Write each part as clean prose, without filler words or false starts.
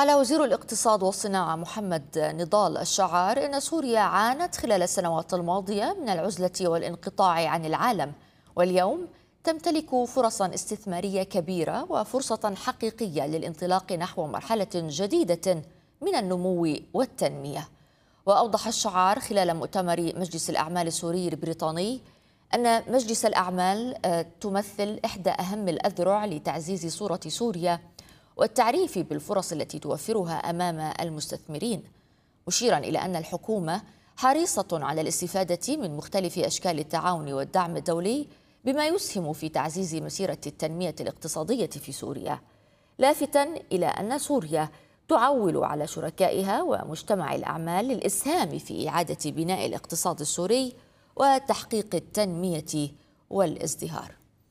قال وزير الاقتصاد والصناعة محمد نضال الشعار إن سوريا عانت خلال السنوات الماضية من العزلة والانقطاع عن العالم، واليوم تمتلك فرصا استثمارية كبيرة وفرصة حقيقية للانطلاق نحو مرحلة جديدة من النمو والتنمية. وأوضح الشعار خلال مؤتمر مجلس الأعمال السوري البريطاني أن مجلس الأعمال تمثل إحدى أهم الأذرع لتعزيز صورة سوريا والتعريف بالفرص التي توفرها أمام المستثمرين، مشيرا إلى أن الحكومة حريصة على الاستفادة من مختلف أشكال التعاون والدعم الدولي بما يسهم في تعزيز مسيرة التنمية الاقتصادية في سوريا، لافتا إلى أن سوريا تعول على شركائها ومجتمع الأعمال للإسهام في إعادة بناء الاقتصاد السوري وتحقيق التنمية والازدهار.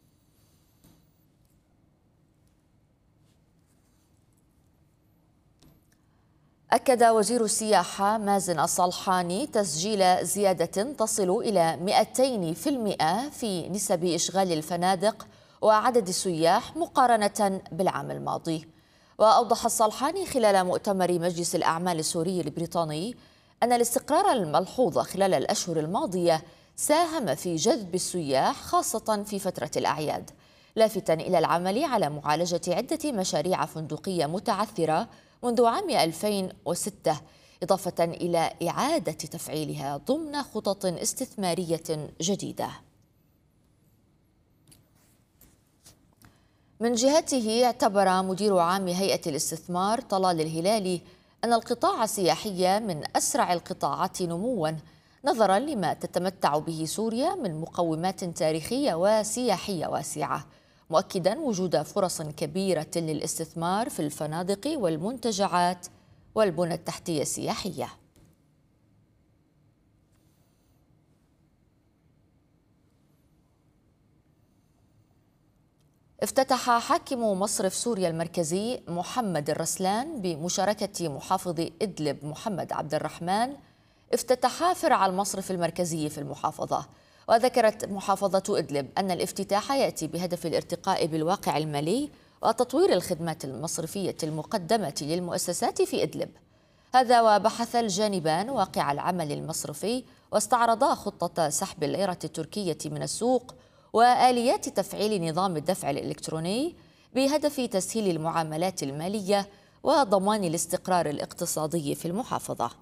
أكد وزير السياحة مازن الصلحاني تسجيل زيادة تصل إلى 200% في نسب إشغال الفنادق وعدد السياح مقارنة بالعام الماضي. وأوضح الصلحاني خلال مؤتمر مجلس الأعمال السوري البريطاني أن الاستقرار الملحوظ خلال الأشهر الماضية ساهم في جذب السياح خاصة في فترة الأعياد، لافتا إلى العمل على معالجة عدة مشاريع فندقية متعثرة منذ عام 2006، إضافة إلى إعادة تفعيلها ضمن خطط استثمارية جديدة. من جهته اعتبر مدير عام هيئة الاستثمار طلال الهلالي أن القطاع السياحي من أسرع القطاعات نمواً نظراً لما تتمتع به سوريا من مقومات تاريخية وسياحية واسعة، مؤكداً وجود فرص كبيرة للاستثمار في الفنادق والمنتجعات والبنى التحتية السياحية. افتتح حاكم مصرف سوريا المركزي محمد الرسلان بمشاركة محافظ إدلب محمد عبد الرحمن افتتح فرع المصرف المركزي في المحافظة. وذكرت محافظة إدلب أن الافتتاح يأتي بهدف الارتقاء بالواقع المالي وتطوير الخدمات المصرفية المقدمة للمؤسسات في إدلب. هذا وبحث الجانبان واقع العمل المصرفي واستعرضا خطة سحب الليرة التركية من السوق وآليات تفعيل نظام الدفع الإلكتروني بهدف تسهيل المعاملات المالية وضمان الاستقرار الاقتصادي في المحافظة.